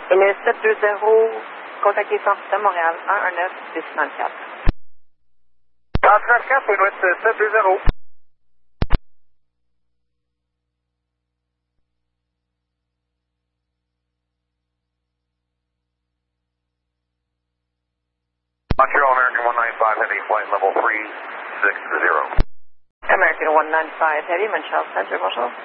Et le 720, contactez Centre Système Montréal 119 694. 194, Winwest 720. Montreal American 195 Heavy, flight level 360. American 195 Heavy, Montreal Center, bonjour.